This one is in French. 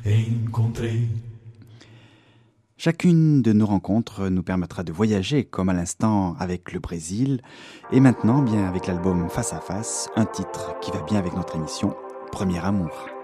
encontré. Chacune de nos rencontres nous permettra de voyager, comme à l'instant avec le Brésil, et maintenant bien avec l'album Face à Face, un titre qui va bien avec notre émission, Premier Amour.